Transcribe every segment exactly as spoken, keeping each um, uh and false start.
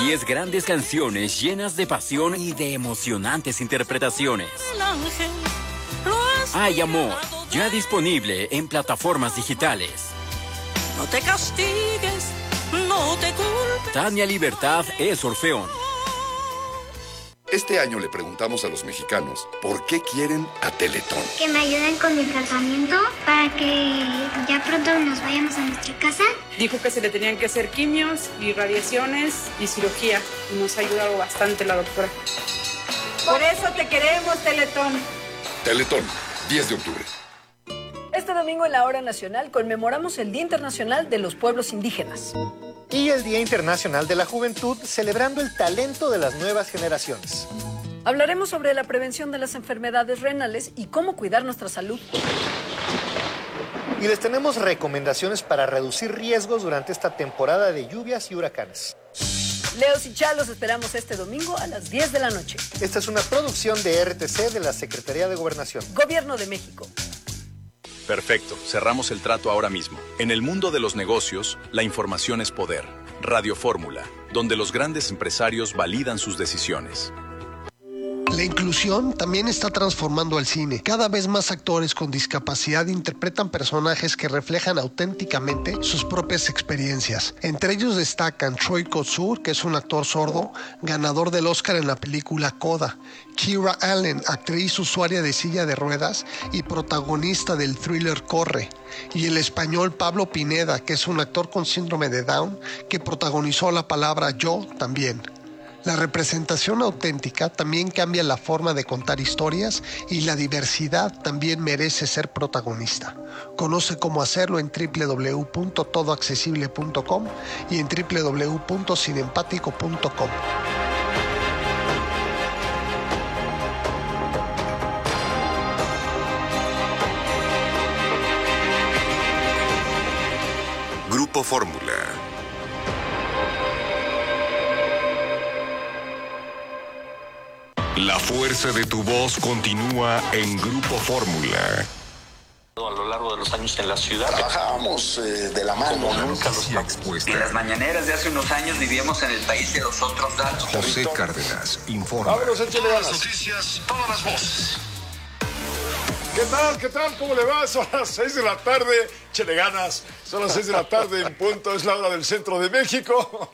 diez grandes canciones llenas de pasión y de emocionantes interpretaciones. Hay amor, ya disponible en plataformas digitales. No te castigues, no te culpes. Tania Libertad es Orfeón. Este año le preguntamos a los mexicanos por qué quieren a Teletón. Que me ayuden con mi tratamiento para que ya pronto nos vayamos a nuestra casa. Dijo que se le tenían que hacer quimios y radiaciones y cirugía. Y nos ha ayudado bastante la doctora. Por eso te queremos, Teletón. Teletón, diez de octubre. Este domingo en la Hora Nacional conmemoramos el Día Internacional de los Pueblos Indígenas. Y el Día Internacional de la Juventud, celebrando el talento de las nuevas generaciones. Hablaremos sobre la prevención de las enfermedades renales y cómo cuidar nuestra salud. Y les tenemos recomendaciones para reducir riesgos durante esta temporada de lluvias y huracanes. Leos y Chalos esperamos este domingo a las diez de la noche. Esta es una producción de R T C de la Secretaría de Gobernación. Gobierno de México. Perfecto, cerramos el trato ahora mismo. En el mundo de los negocios, la información es poder. Radio Fórmula, donde los grandes empresarios validan sus decisiones. La inclusión también está transformando al cine. Cada vez más actores con discapacidad interpretan personajes que reflejan auténticamente sus propias experiencias. Entre ellos destacan Troy Kotsur, que es un actor sordo, ganador del Oscar en la película Coda; Kira Allen, actriz usuaria de silla de ruedas y protagonista del thriller Corre; y el español Pablo Pineda, que es un actor con síndrome de Down, que protagonizó La Palabra Yo también. La representación auténtica también cambia la forma de contar historias y la diversidad también merece ser protagonista. Conoce cómo hacerlo en doble u doble u doble u punto todo accesible punto com y en doble u doble u doble u punto cinempático punto com. Grupo Fórmula. La fuerza de tu voz continúa en Grupo Fórmula. A lo largo de los años en la ciudad trabajábamos eh, de la mano, como nunca los expuesta. En las mañaneras de hace unos años vivíamos en el país de los otros datos. José Cárdenas informa. Vámonos, échale todas ganas. las noticias, todas las voces. ¿Qué tal? ¿Qué tal? ¿Cómo le va? Son las seis de la tarde. Échale ganas. Son las seis de la tarde en punto. Es la hora del centro de México.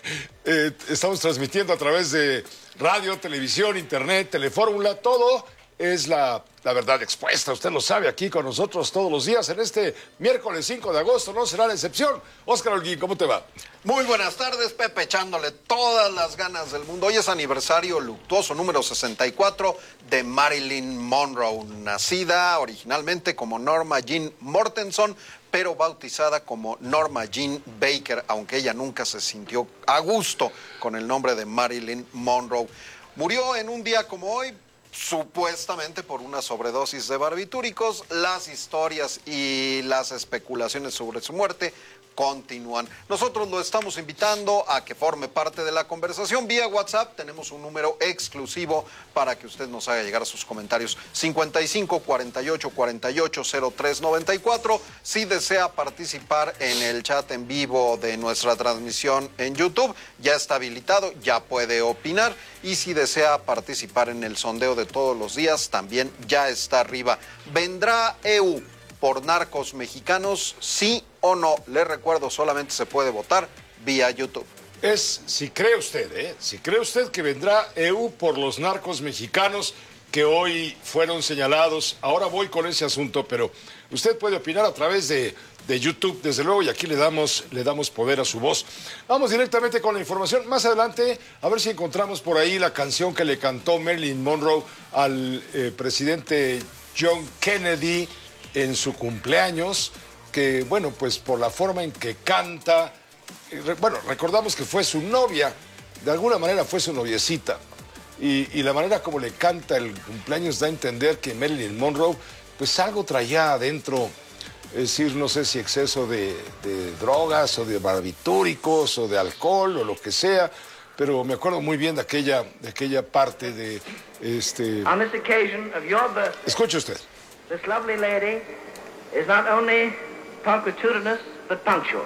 Eh, estamos transmitiendo a través de radio, televisión, internet, telefórmula. Todo es la, la verdad expuesta. Usted lo sabe, aquí con nosotros todos los días. En este miércoles cinco de agosto no será la excepción. Óscar Holguín, ¿cómo te va? Muy buenas tardes, Pepe, echándole todas las ganas del mundo. Hoy es aniversario luctuoso número sesenta y cuatro de Marilyn Monroe, nacida originalmente como Norma Jean Mortenson, pero bautizada como Norma Jean Baker, aunque ella nunca se sintió a gusto con el nombre de Marilyn Monroe. Murió en un día como hoy, supuestamente por una sobredosis de barbitúricos. Las historias y las especulaciones sobre su muerte continúan. Nosotros lo estamos invitando a que forme parte de la conversación vía WhatsApp. Tenemos un número exclusivo para que usted nos haga llegar sus comentarios: cincuenta y cinco, cuarenta y ocho, cuarenta y ocho, cero tres noventa y cuatro. Si desea participar en el chat en vivo de nuestra transmisión en YouTube, ya está habilitado, ya puede opinar. Y si desea participar en el sondeo de todos los días, también ya está arriba. ¿Vendrá E U por narcos mexicanos, sí o no? Les recuerdo, solamente se puede votar vía YouTube. Es si cree usted, ¿eh? Si cree usted que vendrá E U por los narcos mexicanos que hoy fueron señalados. Ahora voy con ese asunto, pero usted puede opinar a través de, de YouTube, desde luego, y aquí le damos, le damos poder a su voz. Vamos directamente con la información. Más adelante, a ver si encontramos por ahí la canción que le cantó Marilyn Monroe al eh, presidente John Kennedy en su cumpleaños, que, bueno, pues por la forma en que canta, eh, bueno, recordamos que fue su novia, de alguna manera fue su noviecita, y, y la manera como le canta el cumpleaños da a entender que Marilyn Monroe, pues algo traía adentro, es decir, no sé si exceso de, de drogas, o de barbitúricos, o de alcohol, o lo que sea, pero me acuerdo muy bien de aquella, de aquella parte de, este... On this occasion of your birthday, escuche usted. This lovely lady is not only punctilious but punctual.